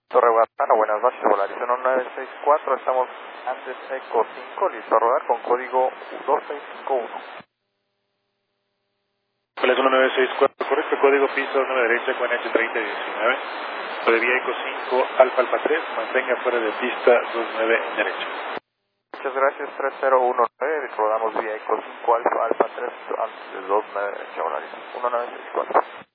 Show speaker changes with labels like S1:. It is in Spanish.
S1: Torre Guadalajara, buenas noches, Volaris 1964, estamos antes Eco 5, listo a rodar con código 2651.
S2: Volaris 1964, correcto, código piso 9 derecha, con H3019, de vía Eco 5, Alfa Alfa 3, mantenga fuera de pista 29 derecha.
S1: Muchas gracias, 3019, rodamos vía Eco 5, Alfa Alfa 3, antes de 29 derecha, Volaris 1964.